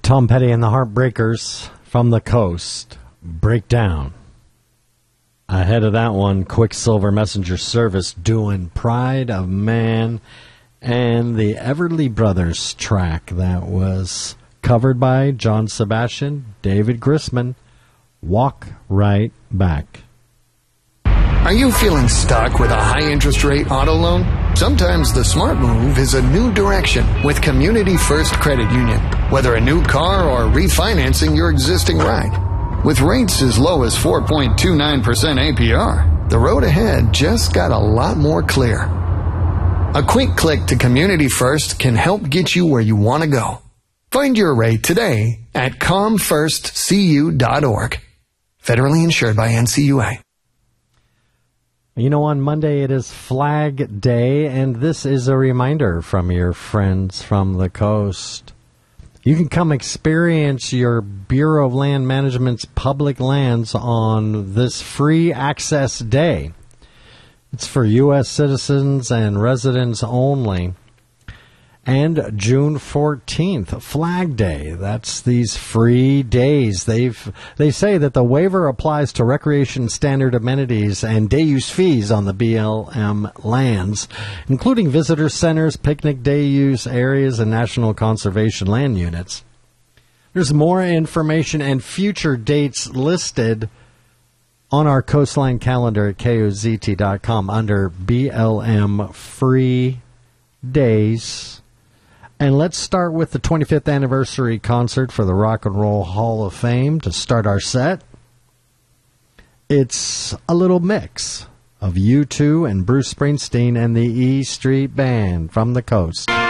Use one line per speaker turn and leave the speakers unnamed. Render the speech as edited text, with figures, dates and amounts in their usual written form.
Tom Petty and the Heartbreakers from the Coast. Breakdown. Ahead of that one, Quicksilver Messenger Service doing Pride of Man, and the Everly Brothers track that was covered by John Sebastian, David Grisman, Walk Right Back.
Are you feeling stuck with a high-interest rate auto loan? Sometimes the smart move is a new direction with Community First Credit Union. Whether a new car or refinancing your existing ride. With rates as low as 4.29% APR, the road ahead just got a lot more clear. A quick click to Community First can help get you where you want to go. Find your rate today at comfirstcu.org. Federally insured by NCUA.
You know, on Monday it is Flag Day, and this is a reminder from your friends from the coast. You can come experience your Bureau of Land Management's public lands on this free access day. It's for U.S. citizens and residents only. And June 14th, Flag Day. That's these free days. They say that the waiver applies to recreation standard amenities and day use fees on the BLM lands, including visitor centers, picnic day use areas, and national conservation land units. There's more information and future dates listed on our coastline calendar at KOZT.com under BLM Free Days. And let's start with the 25th anniversary concert for the Rock and Roll Hall of Fame to start our set. It's a little mix of U2 and Bruce Springsteen and the E Street Band from the coast.